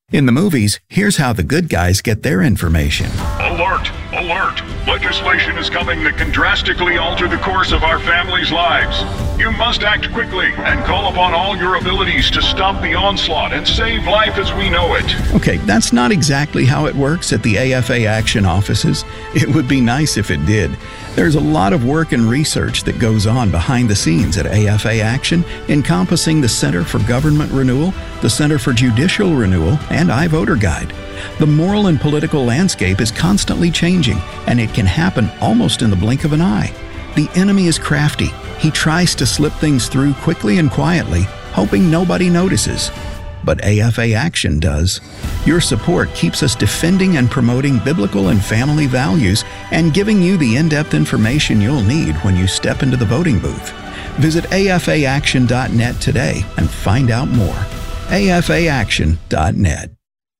In the movies, here's how the good guys get their information. Alert! Alert! Legislation is coming that can drastically alter the course of our families' lives. You must act quickly and call upon all your abilities to stop the onslaught and save life as we know it. Okay, that's not exactly how it works at the AFA Action offices. It would be nice if it did. There's a lot of work and research that goes on behind the scenes at AFA Action, encompassing the Center for Government Renewal, the Center for Judicial Renewal, and iVoter Guide. The moral and political landscape is constantly changing, and it can happen almost in the blink of an eye. The enemy is crafty. He tries to slip things through quickly and quietly, hoping nobody notices. But AFA Action does. Your support keeps us defending and promoting biblical and family values and giving you the in-depth information you'll need when you step into the voting booth. Visit afaaction.net today and find out more. afaaction.net.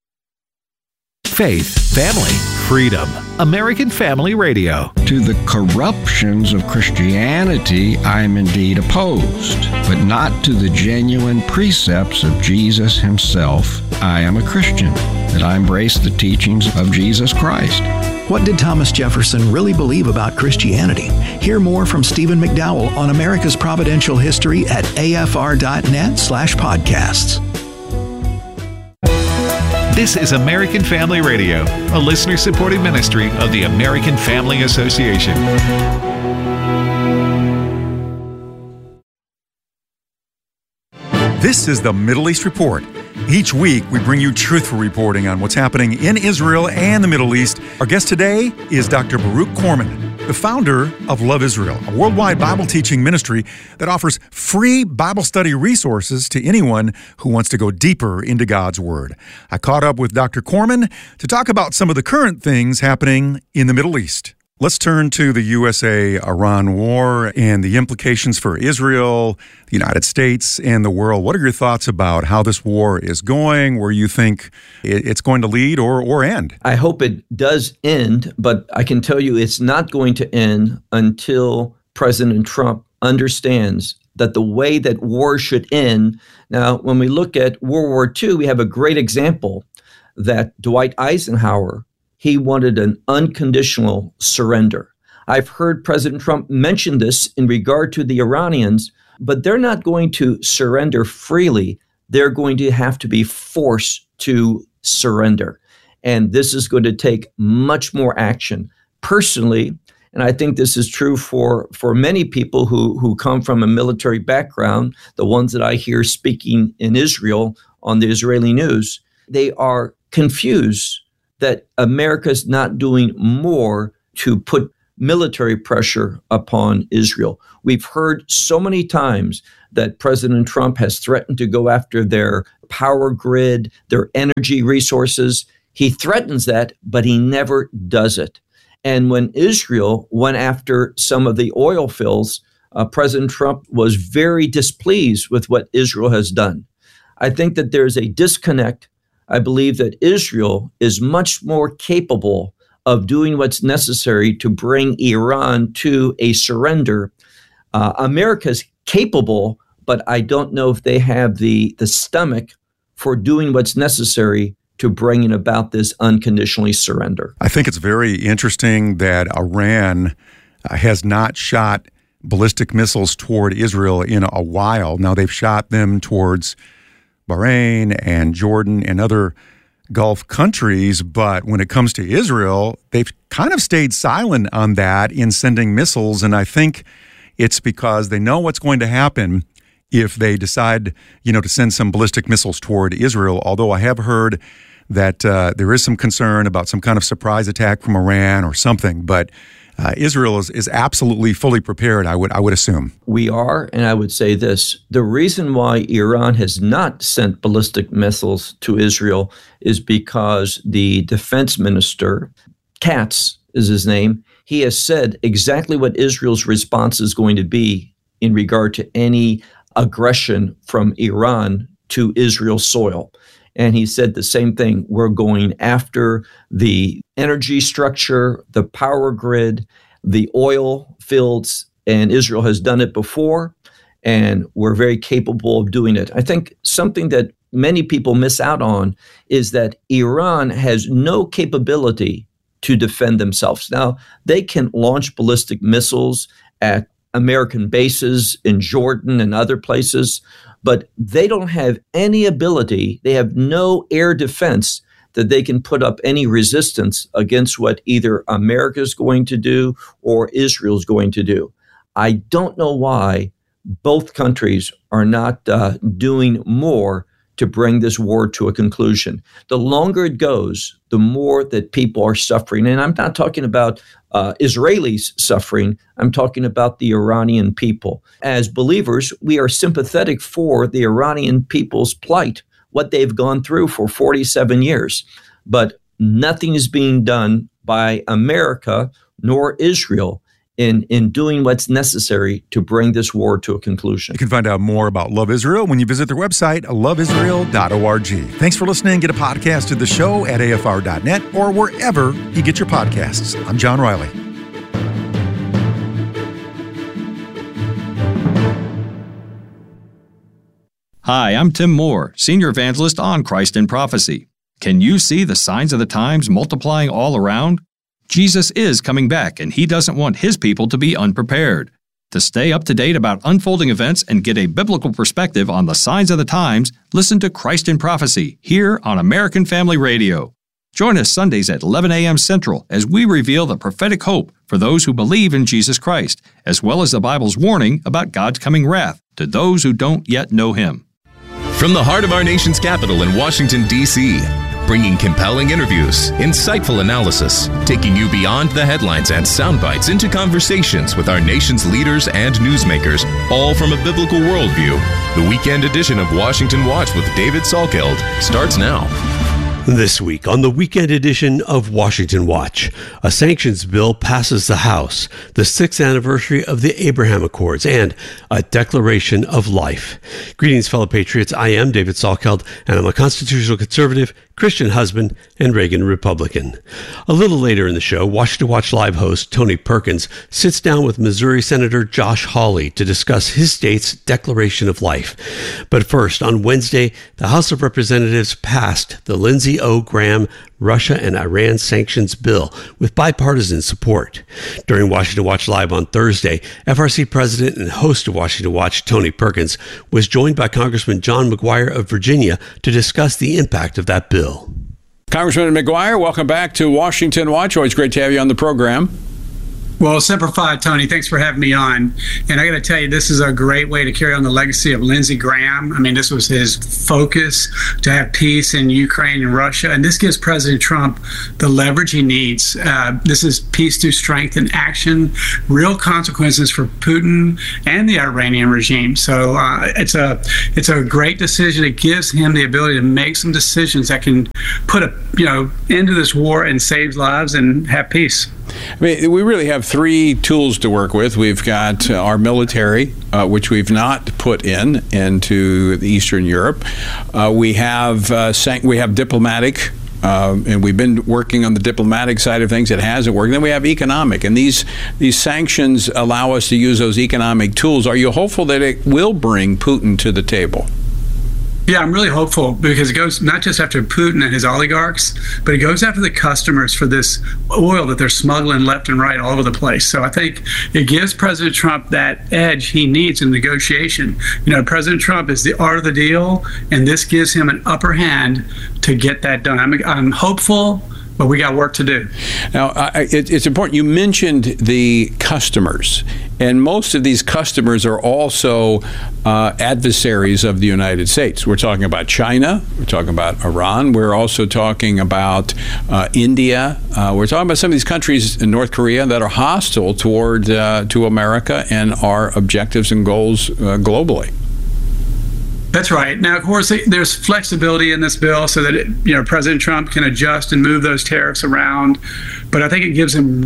Faith, family, freedom. American Family Radio. To the corruptions of Christianity, I am indeed opposed, but not to the genuine precepts of Jesus himself. I am a Christian, that I embrace the teachings of Jesus Christ. What did Thomas Jefferson really believe about Christianity? Hear more from Stephen McDowell on America's Providential History at afr.net/podcasts. This is American Family Radio, a listener-supported ministry of the American Family Association. This is the Middle East Report. Each week, we bring you truthful reporting on what's happening in Israel and the Middle East. Our guest today is Dr. Baruch Corman, the founder of Love Israel, a worldwide Bible teaching ministry that offers free Bible study resources to anyone who wants to go deeper into God's Word. I caught up with Dr. Corman to talk about some of the current things happening in the Middle East. Let's turn to the USA-Iran war and the implications for Israel, the United States, and the world. What are your thoughts about how this war is going, where you think it's going to lead or end? I hope it does end, but I can tell you it's not going to end until President Trump understands that the way that war should end. Now, when we look at World War II, we have a great example that Dwight Eisenhower, he wanted an unconditional surrender. I've heard President Trump mention this in regard to the Iranians, but they're not going to surrender freely. They're going to have to be forced to surrender. And this is going to take much more action. Personally, and I think this is true for many people who come from a military background, the ones that I hear speaking in Israel on the Israeli news, they are confused that America's not doing more to put military pressure upon Israel. We've heard so many times that President Trump has threatened to go after their power grid, their energy resources. He threatens that, but he never does it. And when Israel went after some of the oil fields, President Trump was very displeased with what Israel has done. I think that there's a disconnect. I believe that Israel is much more capable of doing what's necessary to bring Iran to a surrender. America's capable, but I don't know if they have the stomach for doing what's necessary to bringing about this unconditionally surrender. I think it's very interesting that Iran has not shot ballistic missiles toward Israel in a while. Now they've shot them towards Bahrain and Jordan and other Gulf countries, but when it comes to Israel, they've kind of stayed silent on that in sending missiles, and I think it's because they know what's going to happen if they decide, to send some ballistic missiles toward Israel, although I have heard that there is some concern about some kind of surprise attack from Iran or something, but Israel is absolutely fully prepared, I would assume. We are, and I would say this. The reason why Iran has not sent ballistic missiles to Israel is because the defense minister, Katz is his name, he has said exactly what Israel's response is going to be in regard to any aggression from Iran to Israel's soil. And he said the same thing. We're going after the energy structure, the power grid, the oil fields, and Israel has done it before, and we're very capable of doing it. I think something that many people miss out on is that Iran has no capability to defend themselves. Now, they can launch ballistic missiles at American bases in Jordan and other places, but they don't have any ability. They have no air defense that they can put up any resistance against what either America is going to do or Israel is going to do. I don't know why both countries are not doing more to bring this war to a conclusion. The longer it goes, the more that people are suffering. And I'm not talking about Israelis suffering. I'm talking about the Iranian people. As believers, we are sympathetic for the Iranian people's plight, what they've gone through for 47 years. But nothing is being done by America nor Israel in doing what's necessary to bring this war to a conclusion. You can find out more about Love Israel when you visit their website, loveisrael.org. Thanks for listening. Get a podcast of the show at afr.net or wherever you get your podcasts. I'm John Riley. Hi, I'm Tim Moore, Senior Evangelist on Christ in Prophecy. Can you see the signs of the times multiplying all around? Jesus is coming back, and He doesn't want His people to be unprepared. To stay up to date about unfolding events and get a biblical perspective on the signs of the times, listen to Christ in Prophecy here on American Family Radio. Join us Sundays at 11 a.m. Central as we reveal the prophetic hope for those who believe in Jesus Christ, as well as the Bible's warning about God's coming wrath to those who don't yet know Him. From the heart of our nation's capital in Washington, D.C., bringing compelling interviews, insightful analysis, taking you beyond the headlines and sound bites into conversations with our nation's leaders and newsmakers, all from a biblical worldview. The weekend edition of Washington Watch with David Salkeld starts now. This week on the weekend edition of Washington Watch, a sanctions bill passes the House, the 6th anniversary of the Abraham Accords, and a declaration of life. Greetings, fellow patriots. I am David Salkeld, and I'm a constitutional conservative, Christian husband, and Reagan Republican. A little later in the show, Washington Watch Live host Tony Perkins sits down with Missouri Senator Josh Hawley to discuss his state's declaration of life. But first, on Wednesday, the House of Representatives passed the Lindsey O. Graham Russia and Iran sanctions bill with bipartisan support. During Washington Watch Live on Thursday, FRC President and host of Washington Watch, Tony Perkins, was joined by Congressman John McGuire of Virginia to discuss the impact of that bill. Congressman McGuire, welcome back to Washington Watch. Always great to have you on the program. Well, Semper Fi, Tony. Thanks for having me on. And I got to tell you, this is a great way to carry on the legacy of Lindsey Graham. I mean, this was his focus, to have peace in Ukraine and Russia. And this gives President Trump the leverage he needs. This is peace through strength and action, real consequences for Putin and the Iranian regime. So it's a great decision. It gives him the ability to make some decisions that can put end to this war and save lives and have peace. I mean, we really have three tools to work with. We've got our military, which we've not put into the Eastern Europe. We have diplomatic, and we've been working on the diplomatic side of things. It hasn't worked. Then we have economic, and these sanctions allow us to use those economic tools. Are you hopeful that it will bring Putin to the table? Yeah, I'm really hopeful because it goes not just after Putin and his oligarchs, but it goes after the customers for this oil that they're smuggling left and right all over the place. So I think it gives President Trump that edge he needs in negotiation. President Trump is the art of the deal, and this gives him an upper hand to get that done. I'm hopeful, but we got work to do. Now, it's important. You mentioned the customers, and most of these customers are also adversaries of the United States. We're talking about China. We're talking about Iran. We're also talking about India. We're talking about some of these countries in North Korea that are hostile to America and our objectives and goals globally. That's right. Now, of course, there's flexibility in this bill so that President Trump can adjust and move those tariffs around. But I think it gives him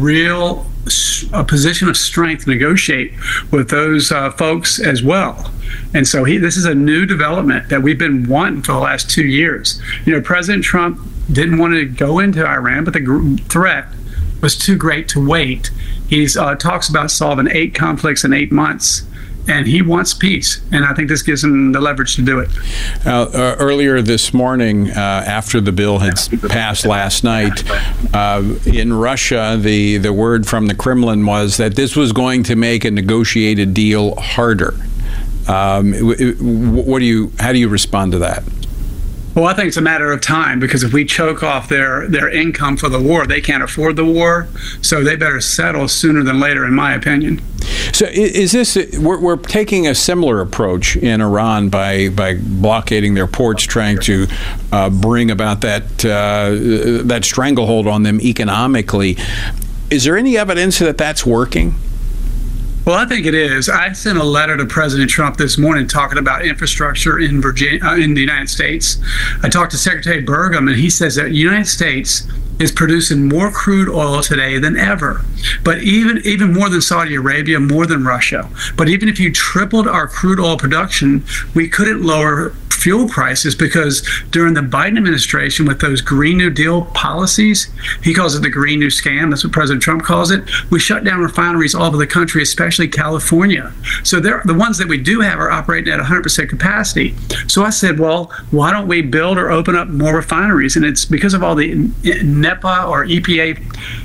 a position of strength to negotiate with those folks as well. And so this is a new development that we've been wanting for the last 2 years. President Trump didn't want to go into Iran, but the threat was too great to wait. He talks about solving 8 conflicts in 8 months. and he wants peace. And I think this gives him the leverage to do it. Earlier this morning, after the bill had passed last night, in Russia, the word from the Kremlin was that this was going to make a negotiated deal harder. How do you respond to that? Well, I think it's a matter of time, because if we choke off their income for the war, they can't afford the war, so they better settle sooner than later, in my opinion. So is this, we're taking a similar approach in Iran by blockading their ports, trying to bring about that stranglehold on them economically. Is there any evidence that that's working? Well, I think it is. I sent a letter to President Trump this morning talking about infrastructure in the United States. I talked to Secretary Burgum, and he says that the United States is producing more crude oil today than ever, but even more than Saudi Arabia, more than Russia. But even if you tripled our crude oil production, we couldn't lower fuel prices, because during the Biden administration, with those Green New Deal policies, he calls it the Green New Scam, that's what President Trump calls it, we shut down refineries all over the country, especially California. So the ones that we do have are operating at 100% capacity. So I said, well, why don't we build or open up more refineries? And it's because of all the NEPA or EPA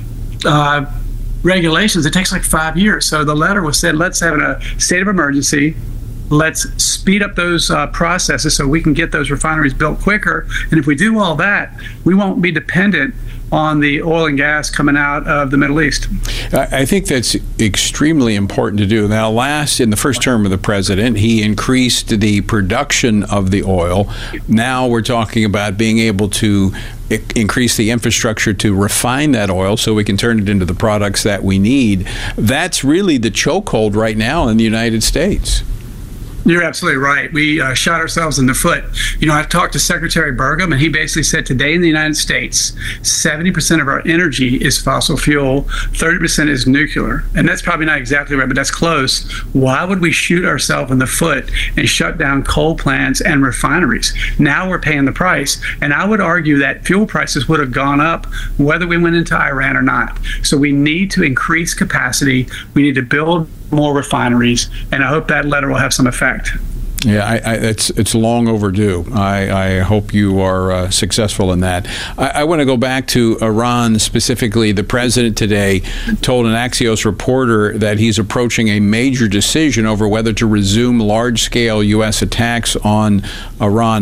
regulations. It takes like 5 years. So the letter was said, let's have a state of emergency. Let's speed up those processes so we can get those refineries built quicker. And if we do all that, we won't be dependent on the oil and gas coming out of the Middle East. I think that's extremely important to do. Now, in the first term of the president, he increased the production of the oil. Now we're talking about being able to increase the infrastructure to refine that oil so we can turn it into the products that we need. That's really the chokehold right now in the United States. You're absolutely right. We shot ourselves in the foot. I've talked to Secretary Burgum, and he basically said today in the United States, 70% of our energy is fossil fuel, 30% is nuclear. And that's probably not exactly right, but that's close. Why would we shoot ourselves in the foot and shut down coal plants and refineries? Now we're paying the price. And I would argue that fuel prices would have gone up whether we went into Iran or not. So we need to increase capacity. We need to build more refineries, and I hope that letter will have some effect. Yeah, it's long overdue. I hope you are successful in that. I want to go back to Iran specifically. The president today told an Axios reporter that he's approaching a major decision over whether to resume large-scale U.S. attacks on Iran.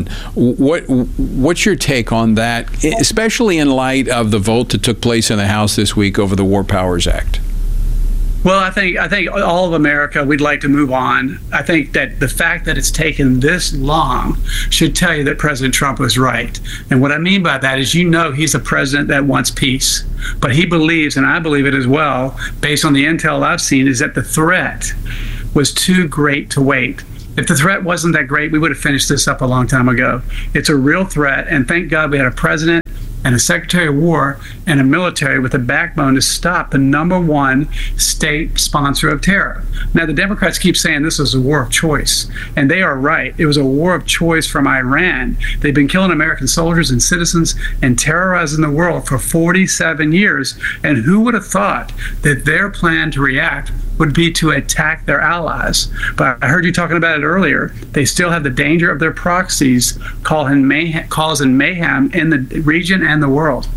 What's your take on that, especially in light of the vote that took place in the House this week over the War Powers Act? Well, I think all of America, we'd like to move on. I think that the fact that it's taken this long should tell you that President Trump was right. And what I mean by that is, he's a president that wants peace. But he believes, and I believe it as well, based on the intel I've seen, is that the threat was too great to wait. If the threat wasn't that great, we would have finished this up a long time ago. It's a real threat, and thank God we had a president and a Secretary of War and a military with a backbone to stop the #1 state sponsor of terror. Now, the Democrats keep saying this was a war of choice, and they are right. It was a war of choice from Iran. They've been killing American soldiers and citizens and terrorizing the world for 47 years, and who would have thought that their plan to react would be to attack their allies? But I heard you talking about it earlier. They still have the danger of their proxies causing mayhem in the region and the world.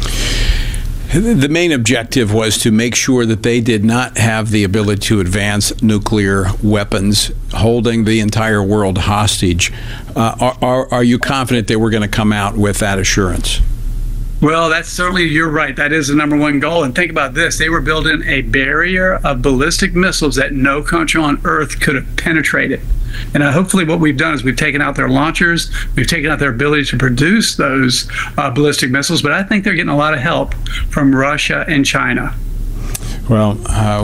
The main objective was to make sure that they did not have the ability to advance nuclear weapons, holding the entire world hostage. Are you confident they were going to come out with that assurance? Well, that's certainly, you're right. That is the #1 goal. And think about this. They were building a barrier of ballistic missiles that no country on Earth could have penetrated. And hopefully what we've done is we've taken out their launchers. We've taken out their ability to produce those ballistic missiles. But I think they're getting a lot of help from Russia and China. Well,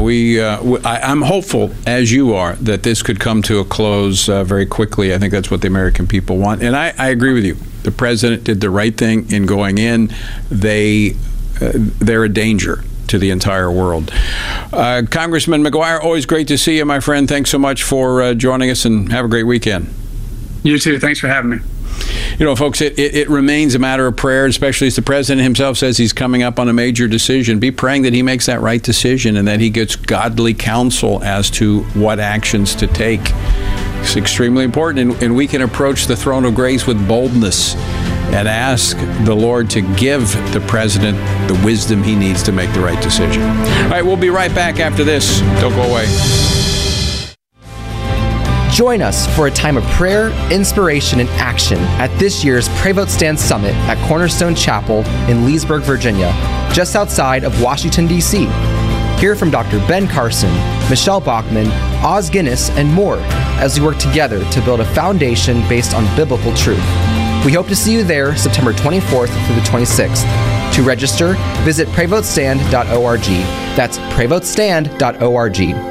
I'm hopeful, as you are, that this could come to a close very quickly. I think that's what the American people want. And I agree with you. The president did the right thing in going in. They're a danger to the entire world. Congressman McGuire, always great to see you, my friend. Thanks so much for joining us, and have a great weekend. You too. Thanks for having me. Folks, it remains a matter of prayer, especially as the president himself says he's coming up on a major decision. Be praying that he makes that right decision and that he gets godly counsel as to what actions to take. It's extremely important, and we can approach the throne of grace with boldness and ask the Lord to give the president the wisdom he needs to make the right decision. All right, we'll be right back after this. Don't go away. Join us for a time of prayer, inspiration, and action at this year's Pray Vote Stand Summit at Cornerstone Chapel in Leesburg, Virginia, just outside of Washington, D.C. Hear from Dr. Ben Carson, Michelle Bachman, Oz Guinness, and more as we work together to build a foundation based on biblical truth. We hope to see you there September 24th through the 26th. To register, visit PrayVoteStand.org. That's PrayVoteStand.org.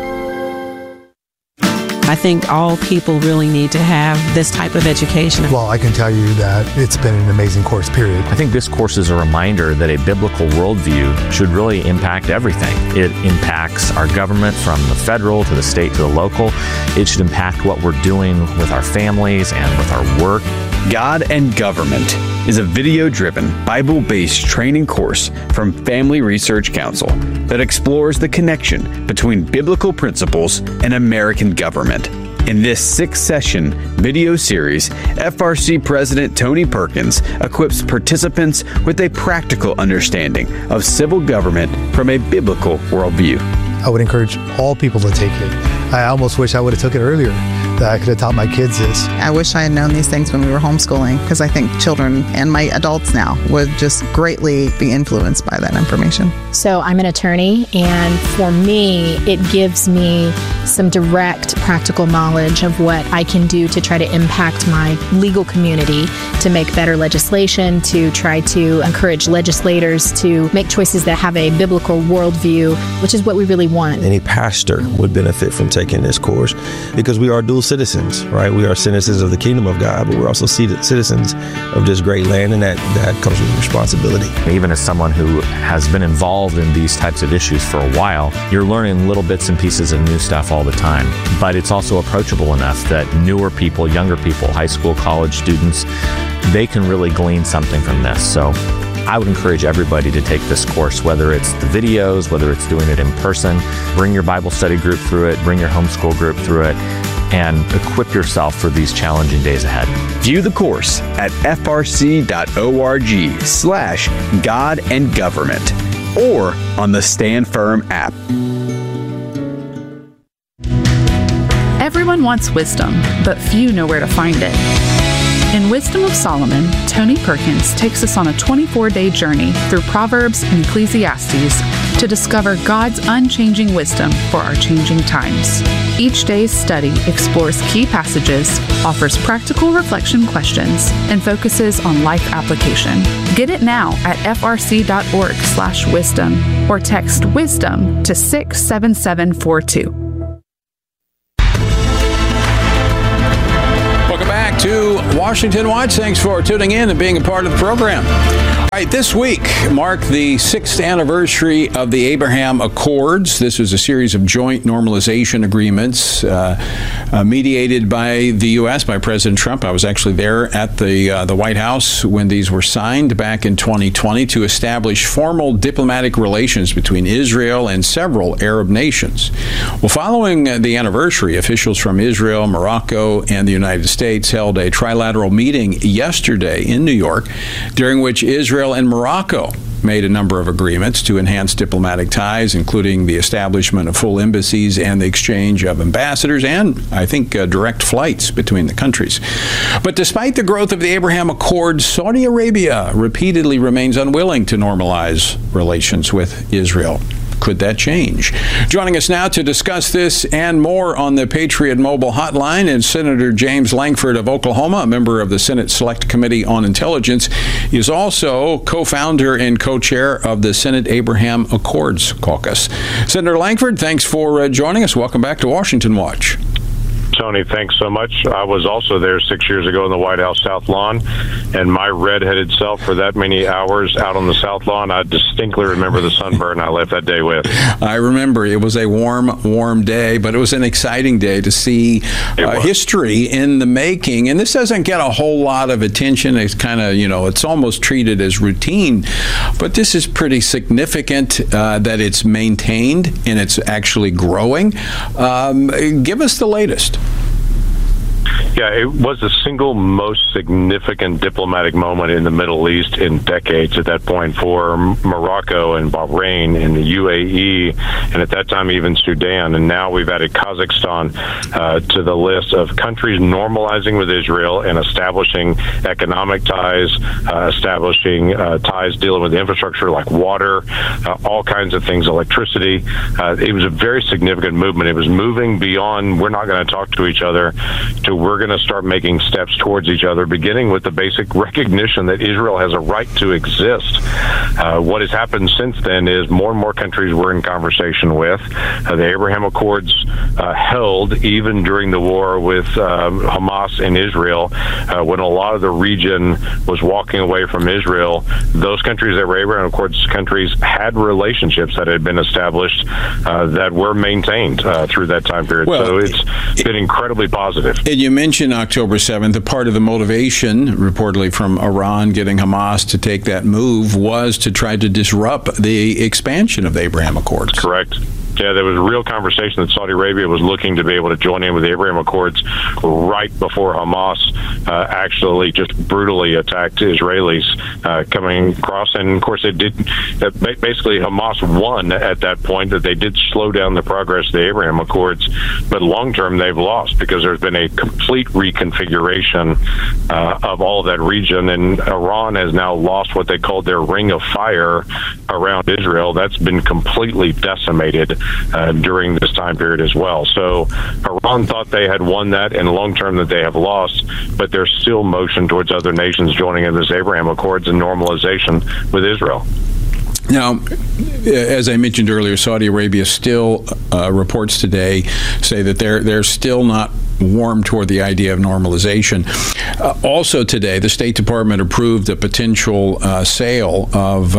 I think all people really need to have this type of education. Well, I can tell you that it's been an amazing course, period. I think this course is a reminder that a biblical worldview should really impact everything. It impacts our government from the federal to the state to the local. It should impact what we're doing with our families and with our work. God and Government is a video-driven, Bible-based training course from Family Research Council that explores the connection between biblical principles and American government. In this 6-session video series, FRC President Tony Perkins equips participants with a practical understanding of civil government from a biblical worldview. I would encourage all people to take it. I almost wish I would have took it earlier, that I could have taught my kids this. I wish I had known these things when we were homeschooling, because I think children and my adults now would just greatly be influenced by that information. So I'm an attorney, and for me, it gives me some direct practical knowledge of what I can do to try to impact my legal community, to make better legislation, to try to encourage legislators to make choices that have a biblical worldview, which is what we really want. Any pastor would benefit from taking this course because we are dual citizens, right? We are citizens of the kingdom of God, but we're also citizens of this great land, and that comes with responsibility. Even as someone who has been involved in these types of issues for a while, you're learning little bits and pieces of new stuff all the time. But it's also approachable enough that newer people, younger people, high school, college students, they can really glean something from this. So I would encourage everybody to take this course, whether it's the videos, whether it's doing it in person. Bring your Bible study group through it, bring your homeschool group through it, and equip yourself for these challenging days ahead. View the course at frc.org/God and Government or on the Stand Firm app. Everyone wants wisdom, but few know where to find it. In Wisdom of Solomon, Tony Perkins takes us on a 24-day journey through Proverbs and Ecclesiastes to discover God's unchanging wisdom for our changing times. Each day's study explores key passages, offers practical reflection questions, and focuses on life application. Get it now at frc.org/wisdom or text WISDOM to 67742. Welcome back to Washington Watch. Thanks for tuning in and being a part of the program. All right, this week marked the 6th anniversary of the Abraham Accords. This was a series of joint normalization agreements mediated by the U.S., by President Trump. I was actually there at the White House when these were signed back in 2020 to establish formal diplomatic relations between Israel and several Arab nations. Well, following the anniversary, officials from Israel, Morocco, and the United States held a trilateral meeting yesterday in New York, during which Israel and Morocco made a number of agreements to enhance diplomatic ties, including the establishment of full embassies and the exchange of ambassadors and, I think, direct flights between the countries. But despite the growth of the Abraham Accords, Saudi Arabia repeatedly remains unwilling to normalize relations with Israel. Could that change? Joining us now to discuss this and more on the Patriot Mobile Hotline is Senator James Lankford of Oklahoma, a member of the Senate Select Committee on Intelligence. He is also co-founder and co-chair of the Senate Abraham Accords Caucus. Senator Lankford, thanks for joining us. Welcome back to Washington Watch. Tony, thanks so much. I was also there 6 years ago in the White House South Lawn, and my red-headed self for that many hours out on the South Lawn, I distinctly remember the sunburn I left that day with. I remember it was a warm day, but it was an exciting day to see history in the making. And this doesn't get a whole lot of attention. It's kind of, it's almost treated as routine, but this is pretty significant that it's maintained and it's actually growing. Give us the latest. Yeah, it was the single most significant diplomatic moment in the Middle East in decades at that point for Morocco and Bahrain and the UAE, and at that time even Sudan. And now we've added Kazakhstan to the list of countries normalizing with Israel and establishing economic ties, establishing ties dealing with infrastructure like water, all kinds of things, electricity. It was a very significant movement. It was moving beyond we're not going to talk to each other to we're going to start making steps towards each other, beginning with the basic recognition that Israel has a right to exist. What has happened since then is more and more countries we're in conversation with. The Abraham Accords held even during the war with Hamas and Israel, when a lot of the region was walking away from Israel. Those countries that were Abraham Accords countries had relationships that had been established that were maintained through that time period. So it's been incredibly positive. And you mentioned October 7th. A part of the motivation, reportedly from Iran getting Hamas to take that move, was to try to disrupt the expansion of the Abraham Accords. Correct. Yeah, there was a real conversation that Saudi Arabia was looking to be able to join in with the Abraham Accords right before Hamas actually just brutally attacked Israelis coming across. And, of course, it did. Basically, Hamas won at that point, that they did slow down the progress of the Abraham Accords. But long-term, they've lost because there's been a complete reconfiguration of all of that region. And Iran has now lost what they called their ring of fire around Israel. That's been completely decimated during this time period as well. So Iran thought they had won that, and long-term that they have lost, but there's still motion towards other nations joining in this Abraham Accords and normalization with Israel. Now, as I mentioned earlier, Saudi Arabia still reports today say that they're still not warm toward the idea of normalization. Also today, the State Department approved a potential sale of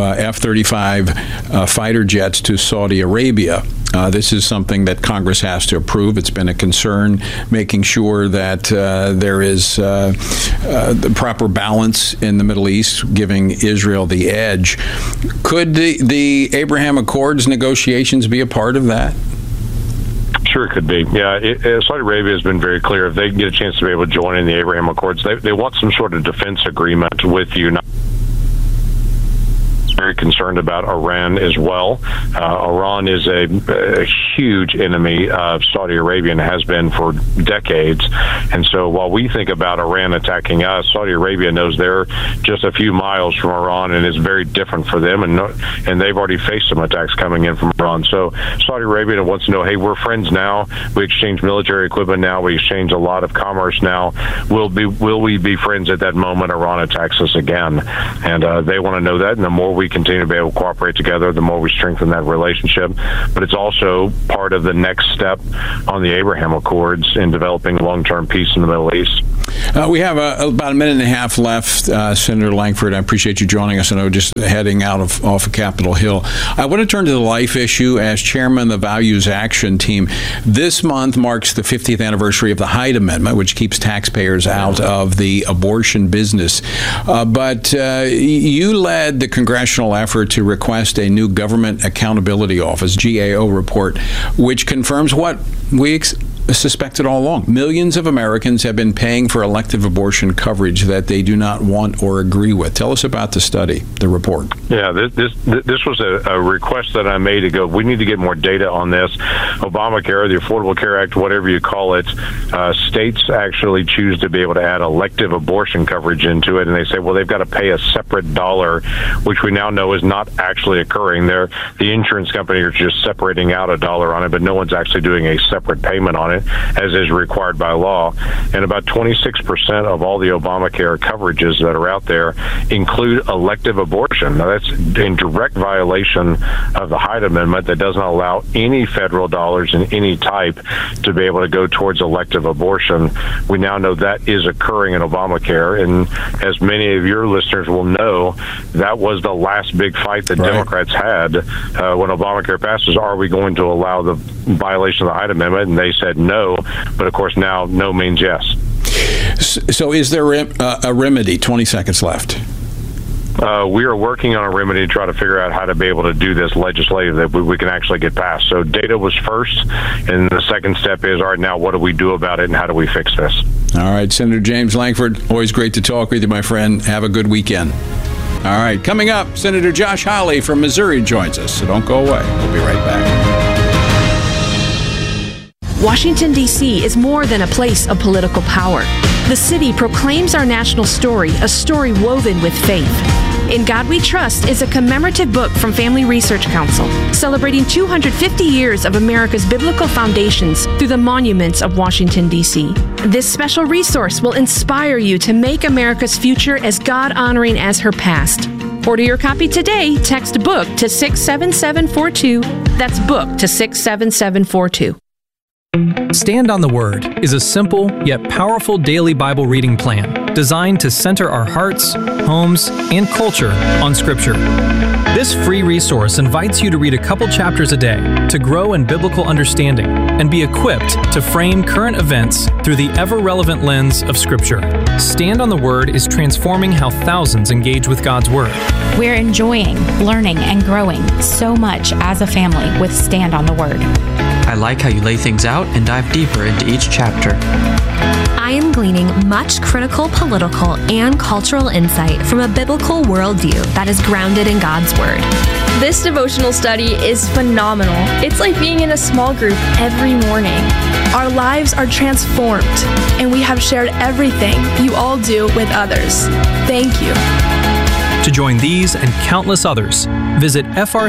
F-35 fighter jets to Saudi Arabia. This is something that Congress has to approve. It's been a concern, making sure that there is the proper balance in the Middle East, giving Israel the edge. Could the Abraham Accords negotiations be a part of that? Sure, it could be. Yeah, Saudi Arabia has been very clear. If they get a chance to be able to join in the Abraham Accords, they want some sort of defense agreement with the United States. Very concerned about Iran as well. Iran is a huge enemy of Saudi Arabia and has been for decades. And so while we think about Iran attacking us, Saudi Arabia knows they're just a few miles from Iran, and it's very different for them. And they've already faced some attacks coming in from Iran. So Saudi Arabia wants to know, hey, we're friends now. We exchange military equipment now. We exchange a lot of commerce now. Will we be friends at that moment Iran attacks us again? And they want to know that. And the more we continue to be able to cooperate together, the more we strengthen that relationship. But it's also part of the next step on the Abraham Accords in developing long-term peace in the Middle East. We have about a minute and a half left. Senator Lankford, I appreciate you joining us. I know just heading off of Capitol Hill. I want to turn to the life issue. As chairman of the Values Action Team, this month marks the 50th anniversary of the Hyde Amendment, which keeps taxpayers out of the abortion business. But you led the congressional effort to request a new Government Accountability Office, GAO report, which confirms what we suspected all along. Millions of Americans have been paying for elective abortion coverage that they do not want or agree with. Tell us about the study, the report. Yeah, this was a request that I made to go, we need to get more data on this. Obamacare, the Affordable Care Act, whatever you call it, states actually choose to be able to add elective abortion coverage into it, and they say, well, they've got to pay a separate dollar, which we now know is not actually occurring. The insurance company are just separating out a dollar on it, but no one's actually doing a separate payment on it. Amendment, as is required by law. And about 26% of all the Obamacare coverages that are out there include elective abortion. Now, that's in direct violation of the Hyde Amendment that doesn't allow any federal dollars in any type to be able to go towards elective abortion. We now know that is occurring in Obamacare. And as many of your listeners will know, that was the last big fight that Democrats had when Obamacare passes. Are we going to allow the violation of the Hyde Amendment? And they said no. But of course, now no means yes. So is there a remedy? 20 seconds left. We are working on a remedy to try to figure out how to be able to do this legislatively that we can actually get passed. So data was first, and the second step is, all right, now what do we do about it and how do we fix this? All right, Senator James Lankford, always great to talk with you, my friend. Have a good weekend. All right, coming up, Senator Josh Hawley from Missouri joins us, so don't go away. We'll be right back. Washington, D.C. is more than a place of political power. The city proclaims our national story, a story woven with faith. In God We Trust is a commemorative book from Family Research Council, celebrating 250 years of America's biblical foundations through the monuments of Washington, D.C. This special resource will inspire you to make America's future as God-honoring as her past. Order your copy today. Text BOOK to 67742. That's BOOK to 67742. Stand on the Word is a simple yet powerful daily Bible reading plan designed to center our hearts, homes, and culture on Scripture. This free resource invites you to read a couple chapters a day to grow in biblical understanding and be equipped to frame current events through the ever-relevant lens of Scripture. Stand on the Word is transforming how thousands engage with God's Word. We're enjoying, learning, and growing so much as a family with Stand on the Word. I like how you lay things out and dive deeper into each chapter. I am gleaning much critical political and cultural insight from a biblical worldview that is grounded in God's Word. This devotional study is phenomenal. It's like being in a small group every morning. Our lives are transformed, and we have shared everything you all do with others. Thank you. To join these and countless others, visit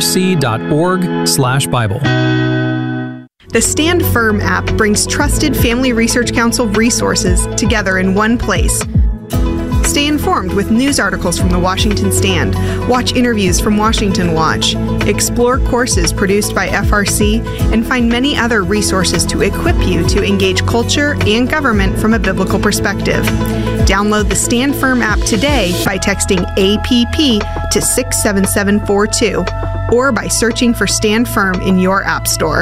frc.org/Bible. The Stand Firm app brings trusted Family Research Council resources together in one place. Stay informed with news articles from the Washington Stand, watch interviews from Washington Watch, explore courses produced by FRC, and find many other resources to equip you to engage culture and government from a biblical perspective. Download the Stand Firm app today by texting APP to 67742 or by searching for Stand Firm in your app store.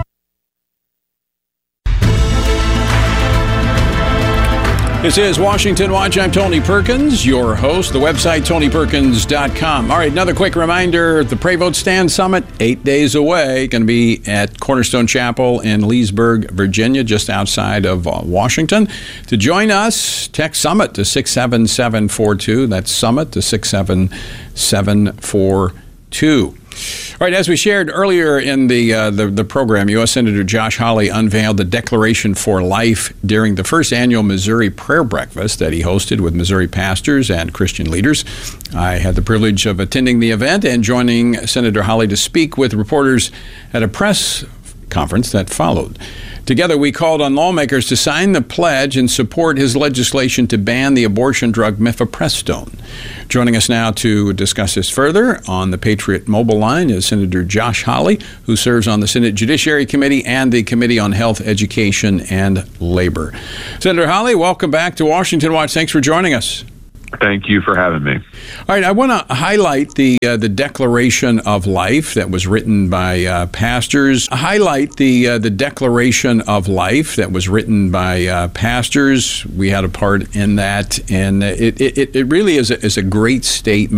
This is Washington Watch. I'm Tony Perkins, your host. The website, TonyPerkins.com. All right, another quick reminder. The Pray Vote Stand Summit, 8 days away. Going to be at Cornerstone Chapel in Leesburg, Virginia, just outside of Washington. To join us, text SUMMIT to 67742. That's SUMMIT to 67742. All right, as we shared earlier in the program, U.S. Senator Josh Hawley unveiled the Declaration for Life during the first annual Missouri Prayer Breakfast that he hosted with Missouri pastors and Christian leaders. I had the privilege of attending the event and joining Senator Hawley to speak with reporters at a press conference that followed. Together, we called on lawmakers to sign the pledge and support his legislation to ban the abortion drug mifepristone. Joining us now to discuss this further on the Patriot Mobile line is Senator Josh Hawley, who serves on the Senate Judiciary Committee and the Committee on Health, Education, and Labor. Senator Hawley, welcome back to Washington Watch. Thanks for joining us. Thank you for having me. All right, I want to highlight the Declaration of Life that was written by pastors. Highlight the Declaration of Life that was written by pastors. We had a part in that, and it really is a great statement